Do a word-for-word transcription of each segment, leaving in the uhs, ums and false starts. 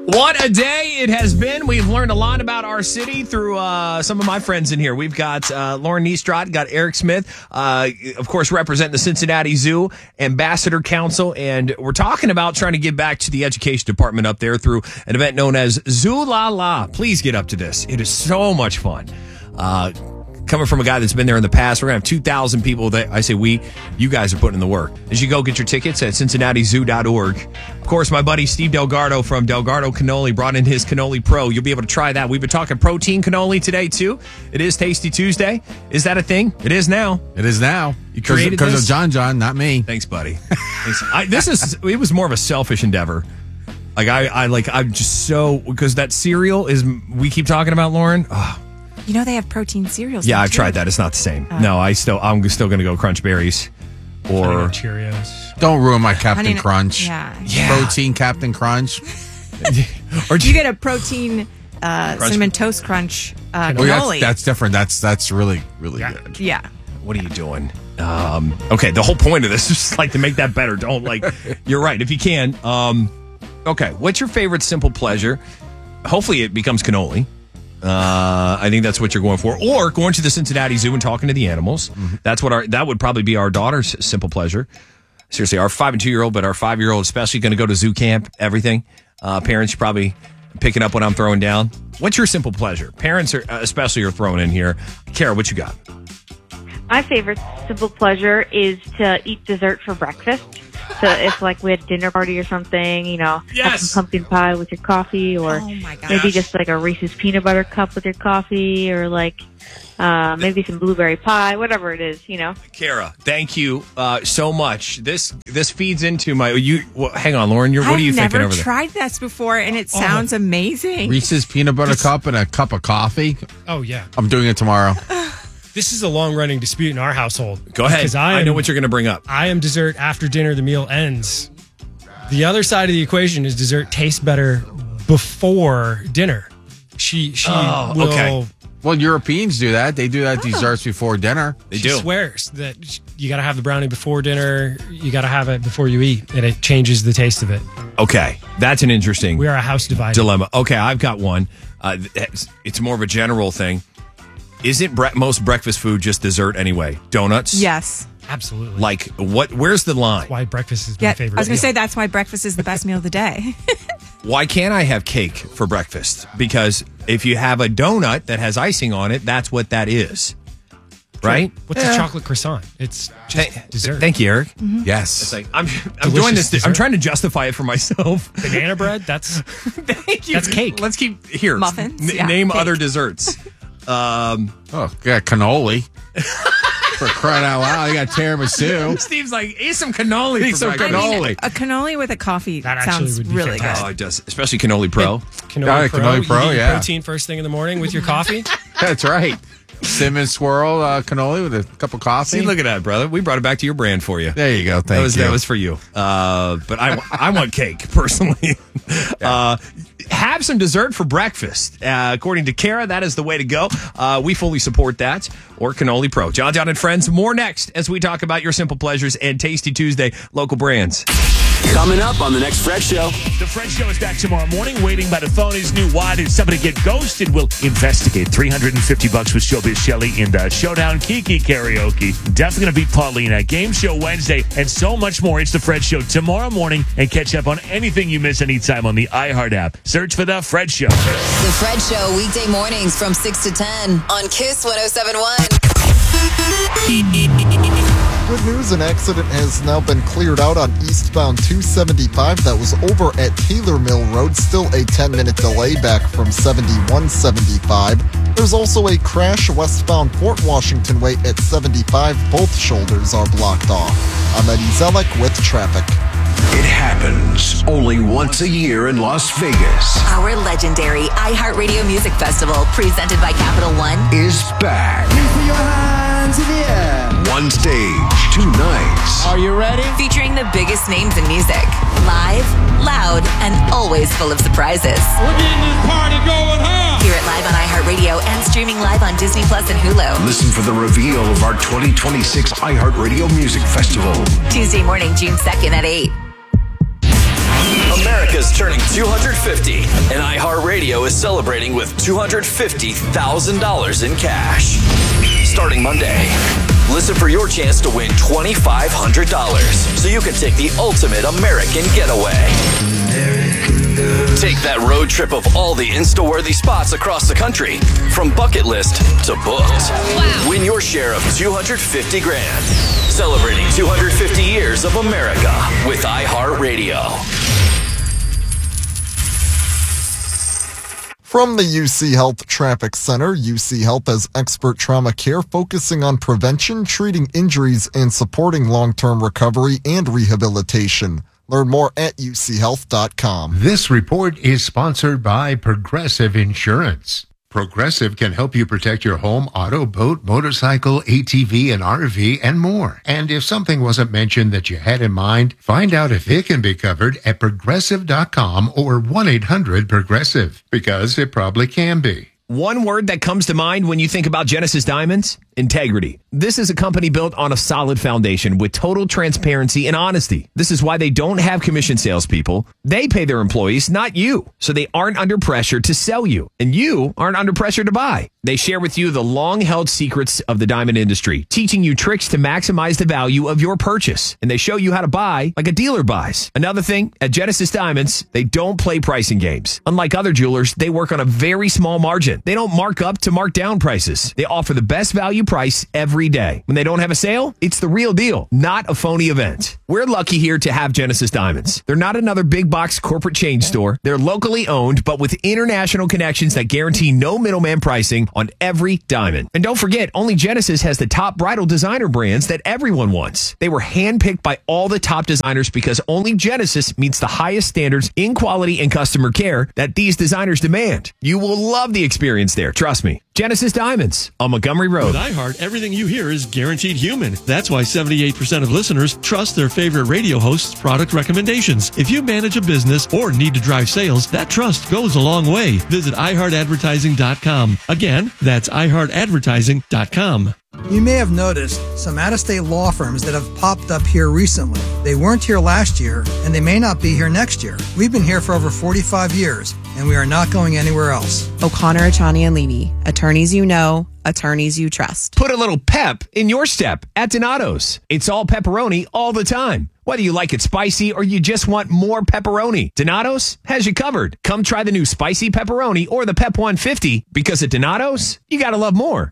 What a day it has been. We've learned a lot about our city through uh, some of my friends in here. We've got uh, Lauren Niestrad, got Eric Smith, uh, of course, representing the Cincinnati Zoo, Ambassador Council, and we're talking about trying to give back to the education department up there through an event known as Zoo La La. Please get up to this. It is so much fun. Uh, coming from a guy that's been there in the past, we're going to have two thousand people that I say we, you guys are putting in the work. As you go get your tickets at cincinnati zoo dot org. Of course, my buddy Steve Delgardo from Delgardo Cannoli brought in his Cannoli Pro. You'll be able to try that. We've been talking protein cannoli today, too. It is Tasty Tuesday. Is that a thing? It is now. It is now. You created Because this? of John John, not me. Thanks, buddy. Thanks. I, this is, it was more of a selfish endeavor. Like, I, I like, I'm just so, because that cereal is, we keep talking about, Lauren. Oh. You know they have protein cereals. Yeah, now, I've too. tried that. It's not the same. Oh. No, I still, I'm still going to go Crunch Berries or Honey Nut Cheerios. Don't ruin my Captain Honey Nut- Crunch. Yeah. Yeah. Protein Captain Crunch. or You get a protein uh, cinnamon toast crunch uh, Oh, yeah, cannoli. that's, that's different. That's that's really, really Yeah. good. yeah. What are you doing? Um, okay, the whole point of this is just like to make that better. Don't like. You're right. If you can. Um, okay, what's your favorite simple pleasure? Hopefully, it becomes cannoli. Uh, I think that's what you're going for, or going to the Cincinnati Zoo and talking to the animals. Mm-hmm. That's what our that would probably be our daughter's simple pleasure. Seriously, our five and two year old, but our five year old especially going to go to zoo camp. Everything. Uh, parents probably picking up what I'm throwing down. What's your simple pleasure? Parents are uh, especially are throwing in here. Kara, what you got? My favorite simple pleasure is to eat dessert for breakfast. So if like we had a dinner party or something, you know, have Yes. some pumpkin pie with your coffee, or Oh my gosh. maybe just like a Reese's peanut butter cup with your coffee, or like uh, maybe some blueberry pie, whatever it is, you know. Kara, thank you uh, so much. This this feeds into my you. Well, hang on, Lauren. You're, what I've are you thinking never over there? tried this before, and it sounds amazing. Reese's peanut butter cup and a cup of coffee. Oh, yeah. I'm doing it tomorrow. This is a long-running dispute in our household. Go ahead. Because I, I am, know what you're going to bring up. I am dessert after dinner, the meal ends. The other side of the equation is dessert tastes better before dinner. She she Oh, will... okay. Well, Europeans do that. They do that desserts before dinner. They She do. swears that you got to have the brownie before dinner. You got to have it before you eat, and it changes the taste of it. Okay, that's an interesting We are a house divided. dilemma. Okay, I've got one. Uh, it's, it's more of a general thing. Isn't bre- most breakfast food just dessert anyway? Donuts? Yes. Absolutely. Like what? Where's the line? Why breakfast is my Yeah. I favorite was going meal. to say that's why breakfast is the best meal of the day. Why can't I have cake for breakfast? Because if you have a donut that has icing on it, that's what that is. Right? What's a chocolate croissant? It's just Th- dessert. Thank you, Eric. Yes. It's like I'm, I'm Delicious doing this. I'm dessert. trying to justify it for myself. Banana bread? That's Thank you. That's cake. Let's keep here. Muffins? N- Yeah, name cake. other desserts. Um, Oh, yeah, cannoli. For crying out loud, I got tiramisu. Steve's like, eat some cannoli. Eat for some breakfast." I mean, Cannoli. a cannoli with a coffee That actually sounds would be really fantastic. Oh, it does, especially cannoli pro. cannoli, Yeah, pro. cannoli You pro, eat yeah. protein first thing in the morning with your coffee. That's right. Cinnamon swirl uh, cannoli with a cup of coffee. See, look at that, brother. We brought it back to your brand for you. There you go. Thank that was you. that was for you. Uh, but I I want cake personally. Uh, have some dessert for breakfast. Uh, according to Kara, that is the way to go. Uh, we fully support that. Or Cannoli Pro. John John and Friends. More next as we talk about your simple pleasures and Tasty Tuesday local brands. Coming up on the next Fred Show. The Fred Show is back tomorrow morning. Waiting by the phone is new. Why did somebody get ghosted? We'll investigate. three hundred fifty bucks with Showbiz Shelley in the Showdown Kiki karaoke. Definitely going to beat Paulina. Game Show Wednesday and so much more. It's the Fred Show tomorrow morning. And catch up on anything you miss anytime on the iHeart app. Search for the Fred Show. The Fred Show, weekday mornings from six to ten on Kiss one oh seven point one. Good news, an accident has now been cleared out on eastbound two seventy-five that was over at Taylor Mill Road. Still a ten-minute delay back from seventy-one seventy-five. There's also a crash westbound Fort Washington Way at seventy-five. Both shoulders are blocked off. I'm Eddie Zellick with traffic. It happens only once a year in Las Vegas. Our legendary iHeartRadio Music Festival, presented by Capital One, Is back. One stage, two nights. Are you ready? featuring the biggest names in music. Live, loud, and always full of surprises. We're getting this party going, huh? Hear it live on iHeartRadio and streaming live on Disney Plus and Hulu. Listen for the reveal of our twenty twenty-six iHeartRadio Music Festival. Tuesday morning, June second at eight. America's turning two hundred fifty, and iHeartRadio is celebrating with two hundred fifty thousand dollars in cash. Starting Monday, listen for your chance to win twenty-five hundred dollars so you can take the ultimate American getaway. Take that road trip of all the Insta-worthy spots across the country, from bucket list to booked. Wow. Win your share of two hundred fifty grand. Celebrating two hundred fifty years of America with iHeartRadio. From the U C Health Traffic Center, U C Health has expert trauma care focusing on prevention, treating injuries, and supporting long-term recovery and rehabilitation. Learn more at U C health dot com. This report is sponsored by Progressive Insurance. Progressive can help you protect your home, auto, boat, motorcycle, A T V, and R V, and more. And if something wasn't mentioned that you had in mind, find out if it can be covered at progressive dot com or one eight hundred progressive, because it probably can be. One word that comes to mind when you think about Genesis Diamonds? Integrity. This is a company built on a solid foundation with total transparency and honesty. This is why they don't have commission salespeople. They pay their employees, not you. So they aren't under pressure to sell you, and you aren't under pressure to buy. They share with you the long-held secrets of the diamond industry, teaching you tricks to maximize the value of your purchase. And they show you how to buy like a dealer buys. Another thing, at Genesis Diamonds, they don't play pricing games. Unlike other jewelers, they work on a very small margin. They don't mark up to mark down prices. They offer the best value price every day. When they don't have a sale, it's the real deal, not a phony event. We're lucky here to have Genesis Diamonds. They're not another big box corporate chain store. They're locally owned, but with international connections that guarantee no middleman pricing on every diamond. And don't forget, only Genesis has the top bridal designer brands that everyone wants. They were handpicked by all the top designers because only Genesis meets the highest standards in quality and customer care that these designers demand. You will love the experience there, trust me. Genesis Diamonds on Montgomery Road. With iHeart, everything you hear is guaranteed human. That's why seventy-eight percent of listeners trust their favorite radio host's product recommendations. If you manage a business or need to drive sales, that trust goes a long way. Visit i heart advertising dot com. Again, that's i heart advertising dot com. You may have noticed some out-of-state law firms that have popped up here recently. They weren't here last year, and they may not be here next year. We've been here for over forty-five years, and we are not going anywhere else. O'Connor, Achani, and Levy. Attorneys you know, attorneys you trust. Put a little pep in your step at Donato's. It's all pepperoni all the time. Whether you like it spicy or you just want more pepperoni, Donato's has you covered. Come try the new spicy pepperoni or the Pep one fifty, because at Donato's, you gotta love more.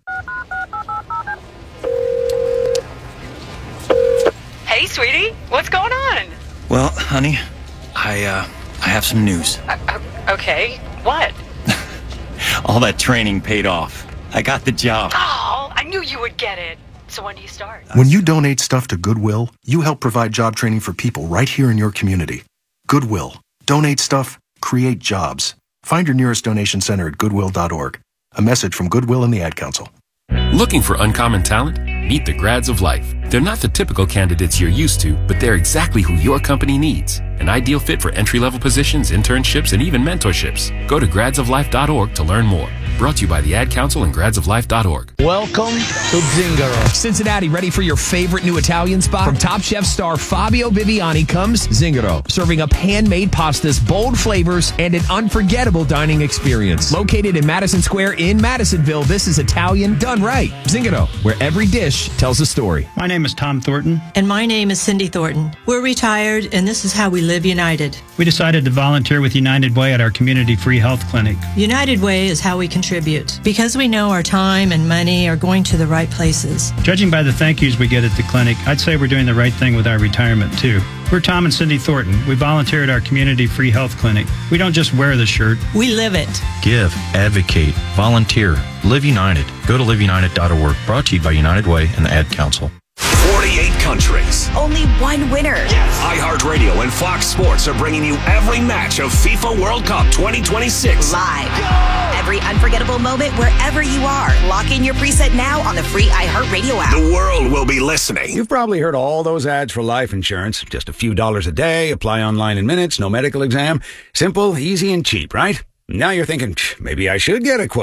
Hey, sweetie, what's going on? Well, honey, I, uh, I have some news. Uh, okay, what? All that training paid off. I got the job. Oh, I knew you would get it. So when do you start? When you donate stuff to Goodwill, you help provide job training for people right here in your community. Goodwill. Donate stuff, create jobs. Find your nearest donation center at goodwill dot org. A message from Goodwill and the Ad Council. Looking for uncommon talent? Meet the Grads of Life. They're not the typical candidates you're used to, but they're exactly who your company needs. An ideal fit for entry-level positions, internships, and even mentorships. Go to grads of life dot org to learn more. Brought to you by the Ad Council and grads of life dot org. Welcome to Zingaro. Cincinnati, ready for your favorite new Italian spot? From Top Chef star Fabio Viviani comes Zingaro, serving up handmade pastas, bold flavors, and an unforgettable dining experience. Located in Madison Square in Madisonville, this is Italian done right. Zingaro, where every dish tells a story. My name is Tom Thornton. And my name is Cindy Thornton. We're retired, and this is how we live united. We decided to volunteer with United Way at our community free health clinic. United Way is how we contribute, because we know our time and money are going to the right places. Judging by the thank yous we get at the clinic, I'd say we're doing the right thing with our retirement, too. We're Tom and Cindy Thornton. We volunteer at our community free health clinic. We don't just wear the shirt. We live it. Give, advocate, volunteer, live united. Go to live united dot org. Brought to you by United Way and the Ad Council. forty-eight countries. Only one winner. Yes. iHeartRadio and Fox Sports are bringing you every match of FIFA World Cup twenty twenty-six. Live. Go! Every unforgettable moment wherever you are. Lock in your preset now on the free iHeartRadio app. The world will be listening. You've probably heard all those ads for life insurance. Just a few dollars a day, apply online in minutes, no medical exam. Simple, easy, and cheap, right? Now you're thinking, maybe I should get a quote.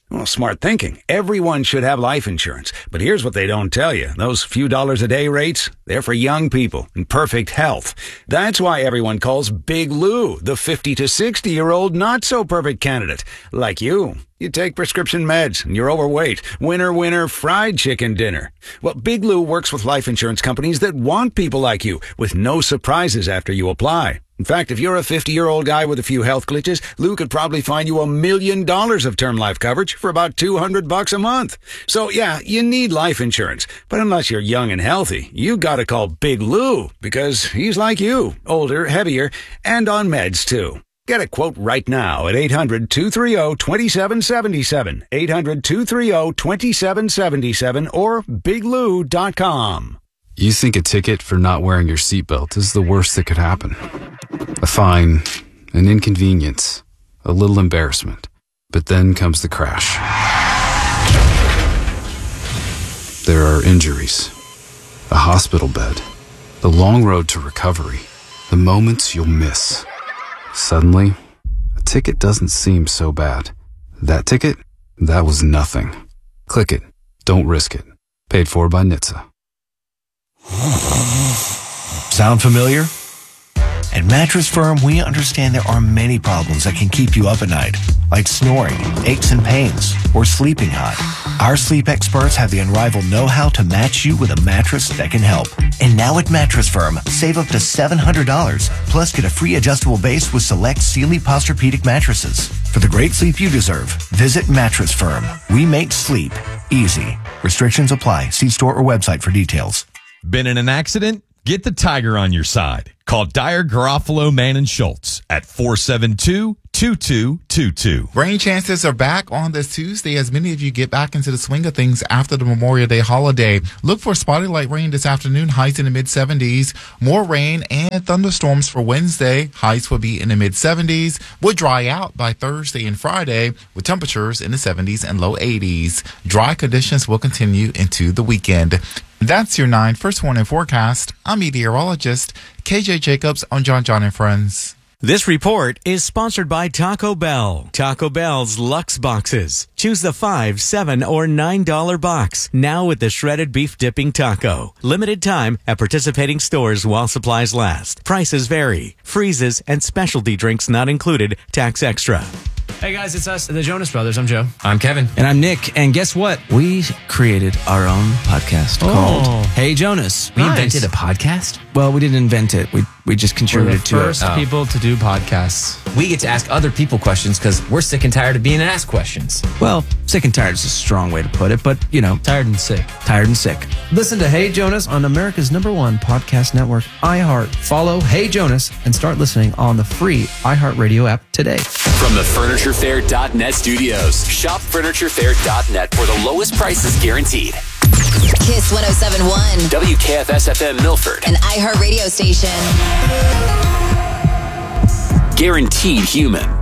Well, smart thinking. Everyone should have life insurance. But here's what they don't tell you. Those few dollars a day rates, they're for young people in perfect health. That's why everyone calls Big Lou the fifty to sixty-year-old not-so-perfect candidate. Like you. You take prescription meds and you're overweight. Winner, winner, fried chicken dinner. Well, Big Lou works with life insurance companies that want people like you with no surprises after you apply. In fact, if you're a fifty-year-old guy with a few health glitches, Lou could probably find you a million dollars of term life coverage for about two hundred bucks a month. So yeah, you need life insurance. But unless you're young and healthy, you gotta call Big Lou because he's like you, older, heavier, and on meds too. Get a quote right now at eight hundred, two three zero, two seven seven seven, eight hundred, two three zero, two seven seven seven, or big lou dot com. You think a ticket for not wearing your seatbelt is the worst that could happen. A fine, an inconvenience, a little embarrassment. But then comes the crash. There are injuries, a hospital bed, the long road to recovery, the moments you'll miss. Suddenly, a ticket doesn't seem so bad. That ticket? That was nothing. Click it. Don't risk it. Paid for by N H T S A. Sound familiar? At Mattress Firm, we understand there are many problems that can keep you up at night, like snoring, aches and pains, or sleeping hot. Our sleep experts have the unrivaled know-how to match you with a mattress that can help. And now at Mattress Firm, save up to seven hundred dollars, plus get a free adjustable base with select Sealy Posturepedic mattresses. For the great sleep you deserve, visit Mattress Firm. We make sleep easy. Restrictions apply. See store or website for details. Been in an accident? Get the Tiger on your side. Call Dyer, Garofalo, Mann, and Schultz at four seven two, two two two two. Rain chances are back on this Tuesday as many of you get back into the swing of things after the Memorial Day holiday. Look for spotty light rain this afternoon, highs in the mid seventies. More rain and thunderstorms for Wednesday. Highs will be in the mid seventies. Will dry out by Thursday and Friday with temperatures in the seventies and low eighties. Dry conditions will continue into the weekend. That's your nine First Warning forecast. I'm meteorologist K J Jacobs on John John and Friends. This report is sponsored by Taco Bell. Taco Bell's Luxe Boxes. Choose the five, seven, or nine dollar box. Now with the shredded beef dipping taco. Limited time at participating stores while supplies last. Prices vary. Freezes and specialty drinks not included. Tax extra. Hey guys, it's us, the Jonas Brothers. I'm Joe. I'm Kevin. And I'm Nick. And guess what? We created our own podcast Oh. called Hey Jonas. We invented a podcast? Well, we didn't invent it. We we just We're contributed the to first it. people to do podcasts. We get to ask other people questions because we're sick and tired of being asked questions. Well, sick and tired is a strong way to put it, but you know, Tired and sick. tired and sick. Listen to Hey Jonas on America's number one podcast network, iHeart. Follow Hey Jonas and start listening on the free iHeartRadio app today. From the Furniture Fair dot net studios, shop Furniture Fair dot net for the lowest prices guaranteed. Kiss one oh seven point one. W K F S F M Milford. An iHeart radio station. Guaranteed Human.